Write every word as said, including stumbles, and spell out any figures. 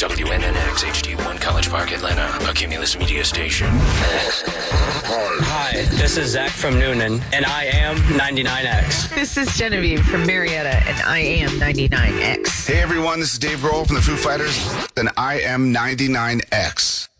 W N N X H D one College Park, Atlanta, a Cumulus Media station. Hi, this is Zach from Noonan, and I am ninety-nine X. This is Genevieve from Marietta, and I am ninety-nine X. Hey everyone, this is Dave Grohl from the Foo Fighters, and I am ninety-nine X.